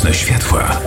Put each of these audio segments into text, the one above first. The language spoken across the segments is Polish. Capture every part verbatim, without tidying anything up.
Nocne światła.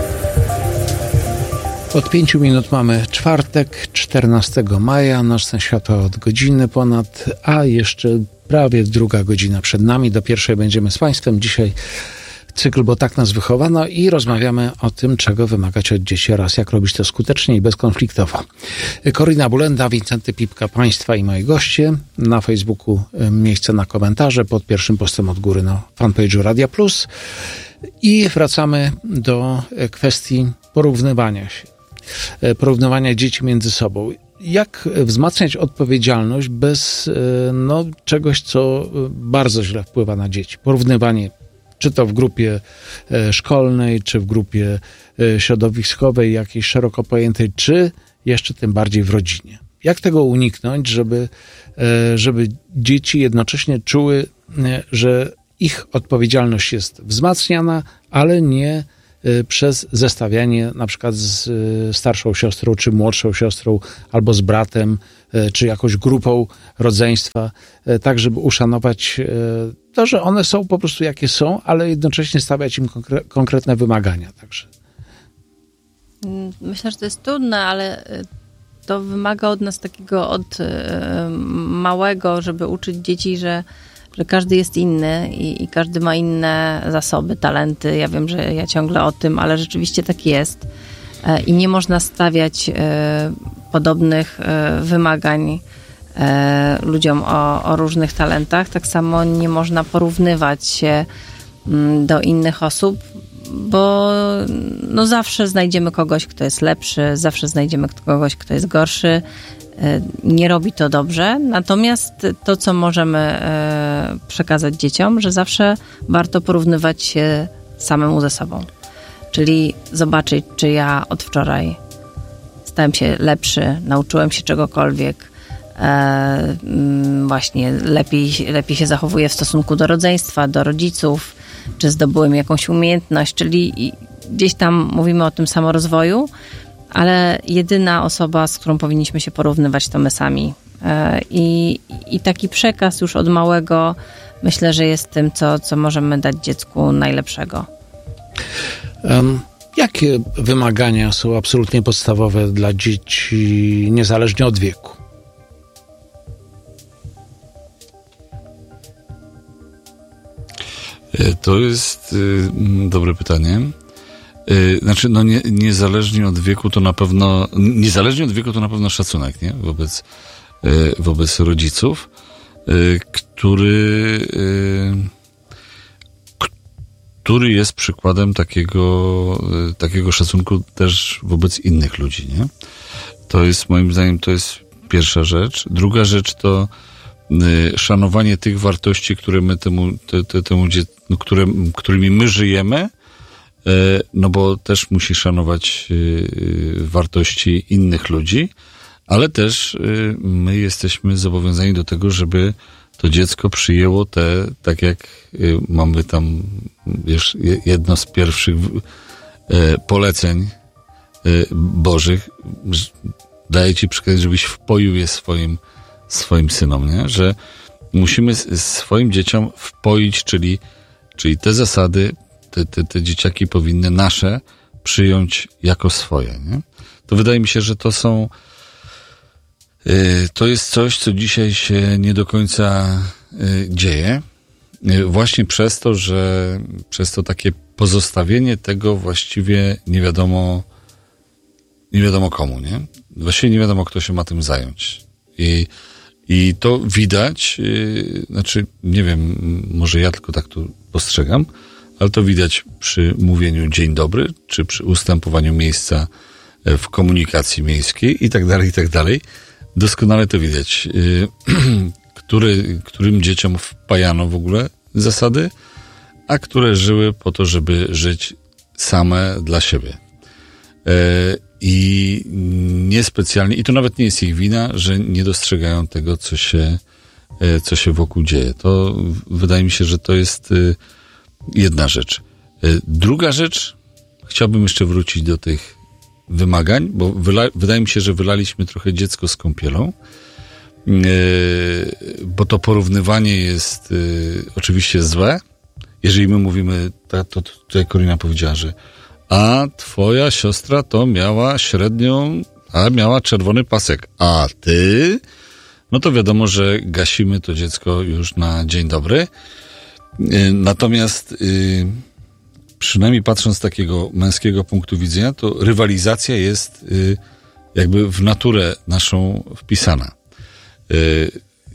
Od pięciu minut mamy czwartek, czternastego maja, nocne światła od godziny ponad, a jeszcze prawie druga godzina przed nami. Do pierwszej będziemy z Państwem. Dzisiaj cykl, bo tak nas wychowano i rozmawiamy o tym, czego wymagać od dzieci oraz jak robić to skutecznie i bezkonfliktowo. Korina Bulenda, Wincenty Pipka, Państwa i moi goście. Na Facebooku miejsce na komentarze pod pierwszym postem od góry na fanpage'u Radia Plus. I wracamy do kwestii porównywania się. Porównywania dzieci między sobą. Jak wzmacniać odpowiedzialność bez no, czegoś, co bardzo źle wpływa na dzieci? Porównywanie, czy to w grupie szkolnej, czy w grupie środowiskowej, jakiejś szeroko pojętej, czy jeszcze tym bardziej w rodzinie. Jak tego uniknąć, żeby, żeby dzieci jednocześnie czuły, że ich odpowiedzialność jest wzmacniana, ale nie przez zestawianie na przykład z starszą siostrą, czy młodszą siostrą, albo z bratem, czy jakąś grupą rodzeństwa, tak żeby uszanować to, że one są po prostu jakie są, ale jednocześnie stawiać im konkre- konkretne wymagania. Także. Myślę, że to jest trudne, ale to wymaga od nas takiego od małego, żeby uczyć dzieci, że że każdy jest inny i, i każdy ma inne zasoby, talenty. Ja wiem, że ja ciągle o tym, ale rzeczywiście tak jest. E, I nie można stawiać e, podobnych e, wymagań e, ludziom o, o różnych talentach. Tak samo nie można porównywać się m, do innych osób, bo no zawsze znajdziemy kogoś, kto jest lepszy, zawsze znajdziemy kogoś, kto jest gorszy. Nie robi to dobrze, natomiast to, co możemy przekazać dzieciom, że zawsze warto porównywać się samemu ze sobą. Czyli zobaczyć, czy ja od wczoraj stałem się lepszy, nauczyłem się czegokolwiek, właśnie lepiej, lepiej się zachowuję w stosunku do rodzeństwa, do rodziców, czy zdobyłem jakąś umiejętność, czyli gdzieś tam mówimy o tym samorozwoju, ale jedyna osoba, z którą powinniśmy się porównywać, to my sami. I, i taki przekaz już od małego myślę, że jest tym, co, co możemy dać dziecku najlepszego. Um, jakie wymagania są absolutnie podstawowe dla dzieci, niezależnie od wieku? To jest y, dobre pytanie. Znaczy, no nie, niezależnie od wieku to na pewno, niezależnie od wieku to na pewno szacunek, nie? Wobec, wobec rodziców, który, który jest przykładem takiego, takiego szacunku też wobec innych ludzi, nie? To jest, moim zdaniem, to jest pierwsza rzecz. Druga rzecz to szanowanie tych wartości, które my temu, te, te, temu, no, które, którymi my żyjemy, no bo też musi szanować wartości innych ludzi, ale też my jesteśmy zobowiązani do tego, żeby to dziecko przyjęło te, tak jak mamy tam, wiesz, jedno z pierwszych poleceń bożych, daje ci przykład, żebyś wpoił je swoim, swoim synom, nie? Że musimy swoim dzieciom wpoić, czyli, czyli te zasady, Te, te, te dzieciaki powinny nasze przyjąć jako swoje, nie? To wydaje mi się, że to są yy, to jest coś, co dzisiaj się nie do końca yy, dzieje. Yy, właśnie przez to, że przez to takie pozostawienie tego właściwie nie wiadomo nie wiadomo komu, nie? Właściwie nie wiadomo, kto się ma tym zająć. I, i to widać, yy, znaczy, nie wiem, może ja tylko tak tu postrzegam, ale to widać przy mówieniu dzień dobry, czy przy ustępowaniu miejsca w komunikacji miejskiej i tak dalej, i tak dalej. Doskonale to widać. Który, którym dzieciom wpajano w ogóle zasady, a które żyły po to, żeby żyć same dla siebie. I niespecjalnie, i to nawet nie jest ich wina, że nie dostrzegają tego, co się, co się wokół dzieje. To wydaje mi się, że to jest jedna rzecz. Druga rzecz, chciałbym jeszcze wrócić do tych wymagań, bo wyla- wydaje mi się, że wylaliśmy trochę dziecko z kąpielą, yy, bo to porównywanie jest yy, oczywiście złe. Jeżeli my mówimy, to, to tutaj Korina powiedziała, że a twoja siostra to miała średnią, a miała czerwony pasek, a ty, no to wiadomo, że gasimy to dziecko już na dzień dobry. Natomiast yy, przynajmniej patrząc z takiego męskiego punktu widzenia, to rywalizacja jest yy, jakby w naturę naszą wpisana. Yy,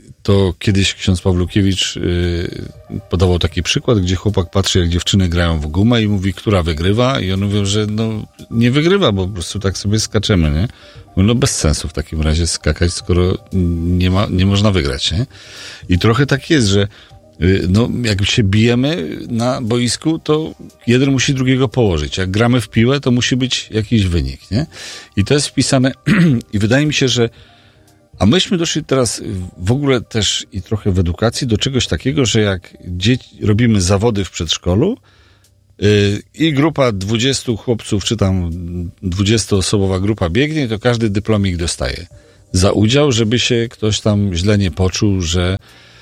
to kiedyś ksiądz Pawlukiewicz yy, podawał taki przykład, gdzie chłopak patrzy, jak dziewczyny grają w gumę i mówi, która wygrywa, i on mówi, że no nie wygrywa, bo po prostu tak sobie skaczemy, nie? No bez sensu w takim razie skakać, skoro nie ma, nie można wygrać, nie? I trochę tak jest, że yy, no jak się bijemy na boisku, to jeden musi drugiego położyć. Jak gramy w piłę, to musi być jakiś wynik, nie? I to jest wpisane i wydaje mi się, że a myśmy doszli teraz w ogóle też i trochę w edukacji do czegoś takiego, że jak dzieci, robimy zawody w przedszkolu yy, i grupa dwudziestu chłopców, czy tam dwudziestoosobowa grupa biegnie, to każdy dyplomik dostaje za udział, żeby się ktoś tam źle nie poczuł, że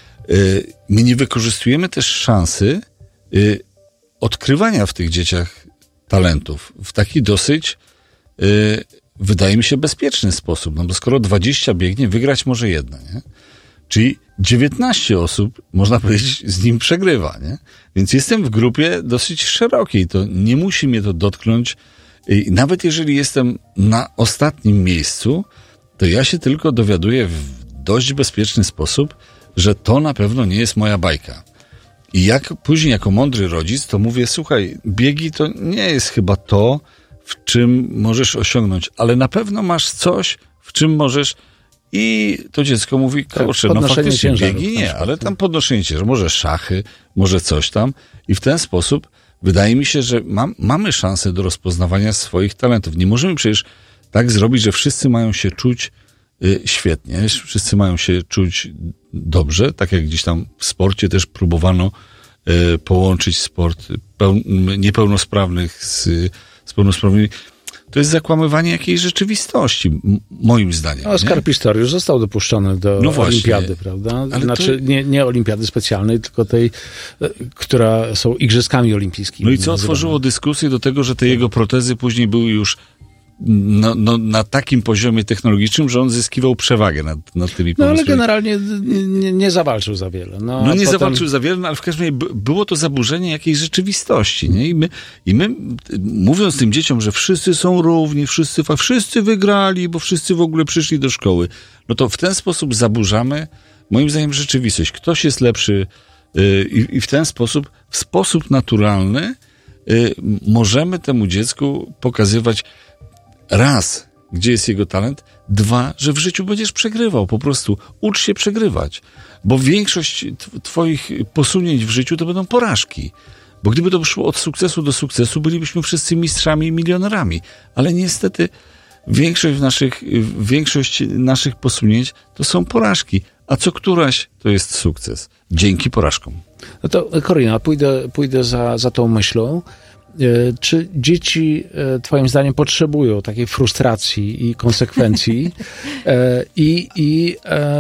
yy, my nie wykorzystujemy też szansy yy, odkrywania w tych dzieciach talentów w taki dosyć yy, wydaje mi się bezpieczny sposób, no bo skoro dwadzieścia biegnie, wygrać może jedna, nie? Czyli dziewiętnaście osób, można powiedzieć, z nim przegrywa, nie? Więc jestem w grupie dosyć szerokiej, to nie musi mnie to dotknąć. I nawet jeżeli jestem na ostatnim miejscu, to ja się tylko dowiaduję w dość bezpieczny sposób, że to na pewno nie jest moja bajka. I jak później jako mądry rodzic, to mówię, słuchaj, biegi to nie jest chyba to, w czym możesz osiągnąć, ale na pewno masz coś, w czym możesz i to dziecko mówi, kurczę, no faktycznie biegi nie, ale tam podnoszenie ciężarów, może szachy, może coś tam i w ten sposób wydaje mi się, że mam, mamy szansę do rozpoznawania swoich talentów. Nie możemy przecież tak zrobić, że wszyscy mają się czuć y, świetnie, wszyscy mają się czuć dobrze, tak jak gdzieś tam w sporcie też próbowano y, połączyć sport peł- niepełnosprawnych z z pełnosprawnymi. To jest zakłamywanie jakiejś rzeczywistości, m- moim zdaniem. No, Oskar Pistorius został dopuszczony do no olimpiady, prawda? Ale znaczy to... nie, nie olimpiady specjalnej, tylko tej, która są igrzyskami olimpijskimi. No i co otworzyło dyskusję do tego, że te jego protezy później były już no, no, na takim poziomie technologicznym, że on zyskiwał przewagę nad, nad tymi pomysłami. No ale generalnie nie, nie zawalczył za wiele. No, no nie potem... zawalczył za wiele, no, ale w każdym razie było to zaburzenie jakiejś rzeczywistości. Nie? I, my, I my, mówiąc tym dzieciom, że wszyscy są równi, wszyscy, wszyscy wygrali, bo wszyscy w ogóle przyszli do szkoły, no to w ten sposób zaburzamy, moim zdaniem, rzeczywistość. Ktoś jest lepszy yy, i, i w ten sposób, w sposób naturalny yy, możemy temu dziecku pokazywać raz, gdzie jest jego talent, dwa, że w życiu będziesz przegrywał, po prostu ucz się przegrywać, bo większość twoich posunięć w życiu to będą porażki, bo gdyby to szło od sukcesu do sukcesu, bylibyśmy wszyscy mistrzami i milionerami, ale niestety większość naszych, większość naszych posunięć to są porażki, a co któraś to jest sukces, dzięki porażkom. No to Korina, pójdę, pójdę za, za tą myślą. Czy dzieci, twoim zdaniem, potrzebują takiej frustracji i konsekwencji? I, i,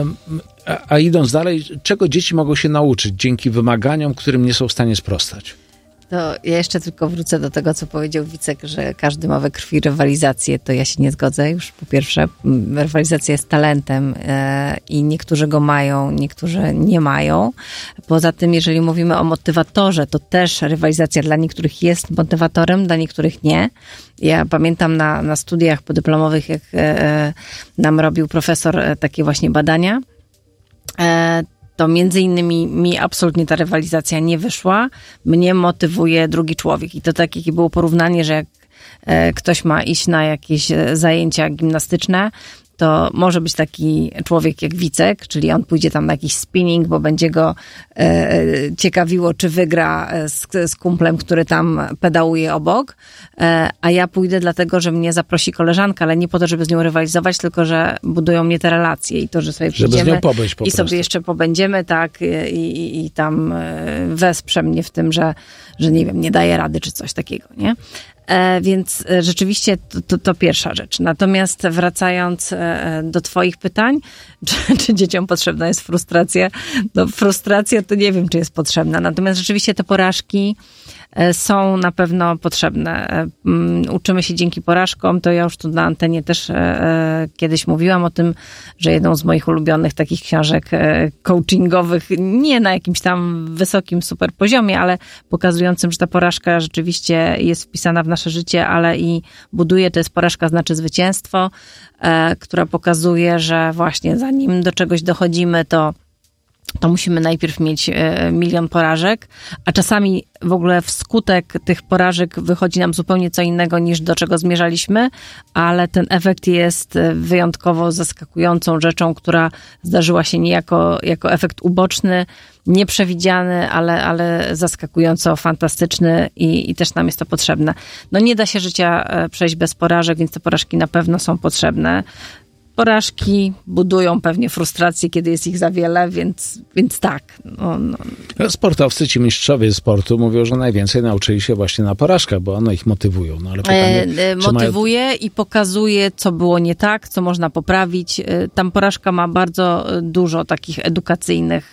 a, a idąc dalej, czego dzieci mogą się nauczyć dzięki wymaganiom, którym nie są w stanie sprostać? To ja jeszcze tylko wrócę do tego, co powiedział Wicek, że każdy ma we krwi rywalizację. To ja się nie zgodzę. Już po pierwsze, rywalizacja jest talentem e, i niektórzy go mają, niektórzy nie mają. Poza tym, jeżeli mówimy o motywatorze, to też rywalizacja dla niektórych jest motywatorem, dla niektórych nie. Ja pamiętam na, na studiach podyplomowych, jak e, nam robił profesor e, takie właśnie badania, e, to między innymi mi absolutnie ta rywalizacja nie wyszła. Mnie motywuje drugi człowiek. I to takie było porównanie, że jak ktoś ma iść na jakieś zajęcia gimnastyczne, to może być taki człowiek jak Wicek, czyli on pójdzie tam na jakiś spinning, bo będzie go e, ciekawiło, czy wygra z, z kumplem, który tam pedałuje obok, e, a ja pójdę dlatego, że mnie zaprosi koleżanka, ale nie po to, żeby z nią rywalizować, tylko że budują mnie te relacje i to, że sobie żeby przyjdziemy po i prostu. sobie jeszcze pobędziemy, tak, i, i, i tam wesprze mnie w tym, że, że nie wiem, nie daje rady, czy coś takiego, nie? E, więc e, rzeczywiście to, to, to pierwsza rzecz. Natomiast wracając e, do twoich pytań, czy, czy dzieciom potrzebna jest frustracja? No frustracja to nie wiem, czy jest potrzebna. Natomiast rzeczywiście te porażki e, są na pewno potrzebne. E, um, uczymy się dzięki porażkom. To ja już tu na antenie też e, kiedyś mówiłam o tym, że jedną z moich ulubionych takich książek e, coachingowych, nie na jakimś tam wysokim super poziomie, ale pokazującym, że ta porażka rzeczywiście jest wpisana w nasze życie, ale i buduje, to jest Porażka znaczy zwycięstwo, e, która pokazuje, że właśnie zanim do czegoś dochodzimy, to to musimy najpierw mieć milion porażek, a czasami w ogóle wskutek tych porażek wychodzi nam zupełnie co innego niż do czego zmierzaliśmy, ale ten efekt jest wyjątkowo zaskakującą rzeczą, która zdarzyła się niejako jako efekt uboczny, nieprzewidziany, ale, ale zaskakująco fantastyczny i, i też nam jest to potrzebne. No nie da się życia przejść bez porażek, więc te porażki na pewno są potrzebne. Porażki budują pewnie frustrację, kiedy jest ich za wiele, więc, więc tak. No, no. Sportowcy, ci mistrzowie sportu mówią, że najwięcej nauczyli się właśnie na porażkach, bo one ich motywują. No, ale pytanie, e, motywuje mają... i pokazuje, co było nie tak, co można poprawić. Tam porażka ma bardzo dużo takich edukacyjnych